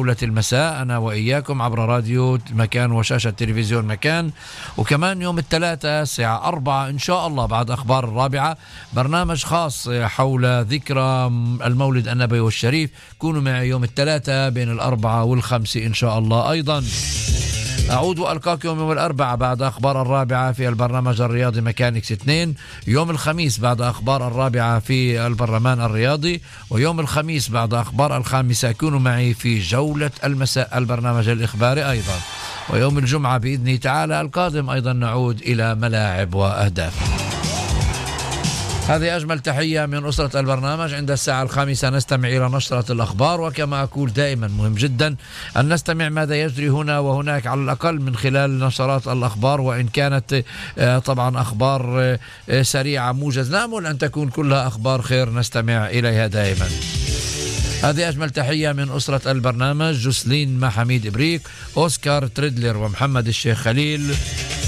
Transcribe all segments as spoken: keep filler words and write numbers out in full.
جولة المساء أنا وإياكم عبر راديو مكان وشاشة تلفزيون مكان. وكمان يوم الثلاثاء الساعة أربعة إن شاء الله بعد أخبار الرابعة برنامج خاص حول ذكرى المولد النبوي والشريف. كونوا معي يوم الثلاثاء بين الأربعة والخمسة إن شاء الله. أيضا أعود وألقاكم يوم الأربعاء بعد أخبار الرابعة في البرنامج الرياضي ميكانيكس اثنين، يوم الخميس بعد أخبار الرابعة في البرلمان الرياضي، ويوم الخميس بعد أخبار الخامسة كونوا معي في جولة المساء البرنامج الإخباري أيضا. ويوم الجمعة بإذن تعالى القادم أيضا نعود إلى ملاعب وأهداف. هذه أجمل تحية من أسرة البرنامج. عند الساعة الخامسة نستمع إلى نشرة الأخبار، وكما أقول دائما مهم جدا أن نستمع ماذا يجري هنا وهناك على الأقل من خلال نشرات الأخبار، وإن كانت طبعا أخبار سريعة موجز نأمل أن تكون كلها أخبار خير نستمع إليها دائما. هذه أجمل تحية من أسرة البرنامج: جوسلين مع حميد إبريك، أوسكار تريدلر ومحمد الشيخ خليل.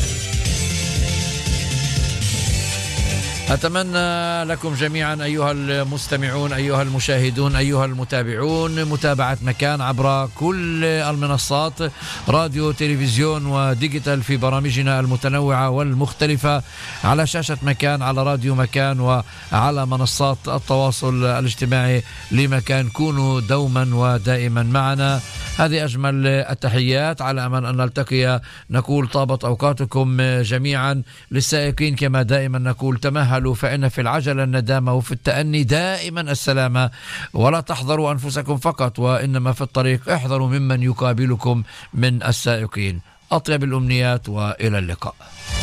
أتمنى لكم جميعا أيها المستمعون أيها المشاهدون أيها المتابعون متابعة مكان عبر كل المنصات راديو تلفزيون وديجيتال في برامجنا المتنوعة والمختلفة على شاشة مكان، على راديو مكان، وعلى منصات التواصل الاجتماعي لمكان. كونوا دوما ودائما معنا. هذه أجمل التحيات، على أمل أن نلتقي. نقول طابت أوقاتكم جميعا. للسائقين كما دائما نقول تمهلوا فإن في العجلة الندامة وفي التأني دائما السلامة، ولا تحضروا أنفسكم فقط وإنما في الطريق احذروا ممن يقابلكم من السائقين. أطيب الأمنيات وإلى اللقاء.